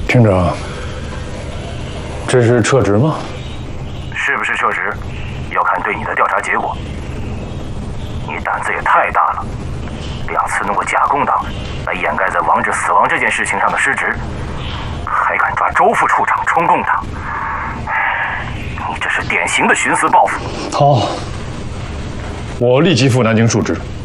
厅长，这是撤职吗？ 是不是撤职，要看对你的调查结果。你胆子也太大了，2次弄个假共党来掩盖在王志死亡这件事情上的失职，还敢抓周副处长冲共党，你这是典型的徇私报复。 好，我立即赴南京述职。